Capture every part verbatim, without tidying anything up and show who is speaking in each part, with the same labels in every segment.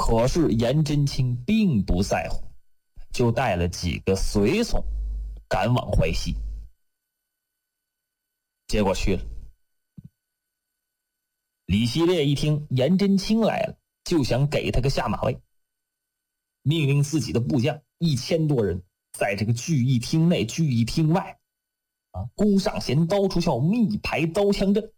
Speaker 1: 可是颜真卿并不在乎，就带了几个随从赶往淮西。结果去了，李希烈一听颜真卿来了，就想给他个下马威，命令自己的部将一千多人在这个聚义厅内、聚义厅外啊，弓上弦，刀出鞘，密排刀枪阵。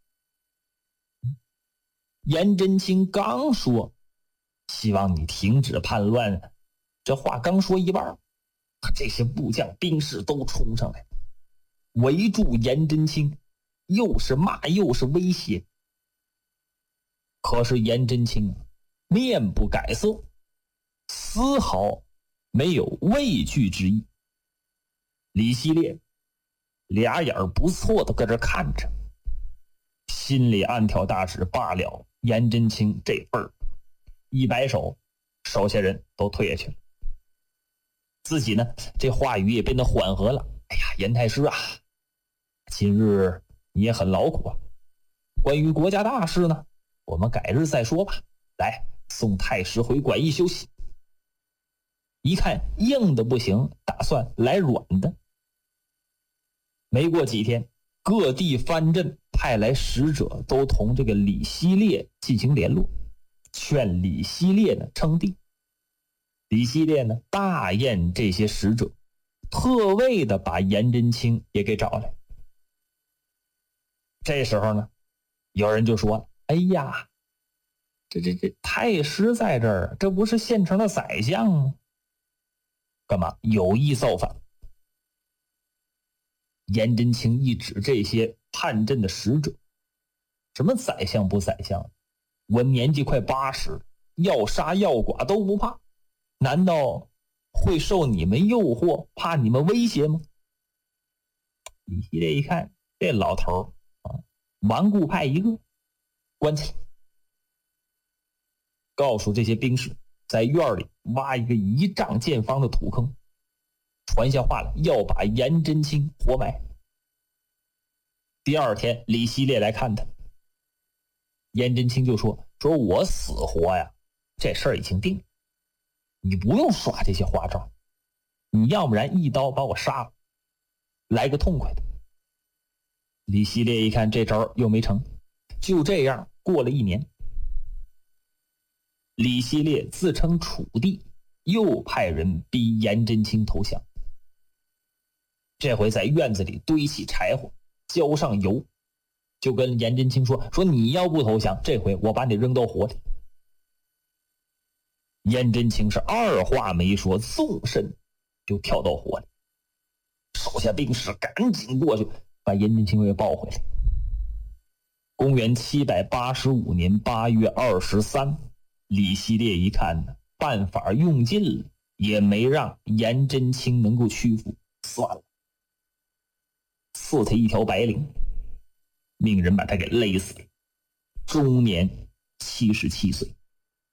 Speaker 1: 颜真卿刚说希望你停止叛乱，这话刚说一半，这些部将兵士都冲上来围住颜真卿，又是骂又是威胁。可是颜真卿面不改色，丝毫没有畏惧之意。李希烈俩眼不错的搁这看着，心里暗挑大指，罢了颜真卿这辈儿，一摆手，手下人都退下去了。自己呢，这话语也变得缓和了。哎呀，颜太师啊，今日你也很劳苦啊，关于国家大事呢，我们改日再说吧。来，送太师回馆驿休息。一看硬的不行，打算来软的。没过几天，各地藩镇派来使者，都同这个李希烈进行联络，劝李希烈呢称帝。李希烈呢大宴这些使者，特为的把颜真卿也给找来。这时候呢，有人就说了：“哎呀，这这这太师在这儿，这不是现成的宰相吗？干嘛有意造反？”颜真卿一指这些叛阵的使者：“什么宰相不宰相？我年纪快八十，要杀要剐都不怕，难道会受你们诱惑，怕你们威胁吗？”李希烈一看，这老头啊，顽固派一个，关起来，告诉这些兵士在院里挖一个一丈见方的土坑，传下话来，要把颜真卿活埋。第二天，李希烈来看他，颜真卿就说：“说我死活呀，这事儿已经定了，你不用耍这些花招，你要不然一刀把我杀了，来个痛快的。”李希烈一看这招又没成，就这样过了一年。李希烈自称楚帝，又派人逼颜真卿投降。这回在院子里堆起柴火，浇上油，就跟颜真卿说：“说你要不投降，这回我把你扔到火里。”颜真卿是二话没说，纵身就跳到火里，手下兵士赶紧过去把颜真卿给抱回来。公元七百八十五年八月二十三，李希烈一看呢，办法用尽了，也没让颜真卿能够屈服，算了，赐他一条白绫，命人把他给勒死了，终年七十七岁。